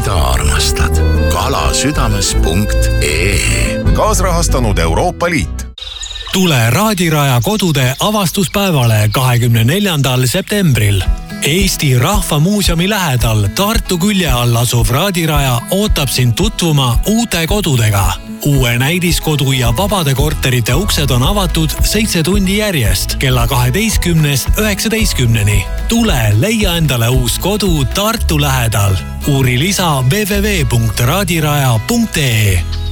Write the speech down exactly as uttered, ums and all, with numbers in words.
mida armastad. kalasüdames punkt ee. Kaasrahastanud Euroopa Liit. Tule Raadiraja kodude avastuspäevale kahekümne neljandal septembril. Eesti Rahva Muuseumi lähedal Tartu külje all asuv Raadiraja ootab sind tutvuma uute kodudega. Uue näidiskodu ja vabade korterite uksed on avatud seitse tundi järjest kella kaheteistkümnest üheksateistkümneni. Tule leia endale uus kodu Tartu lähedal. Uuri lisa w w w punkt raadiraja punkt ee.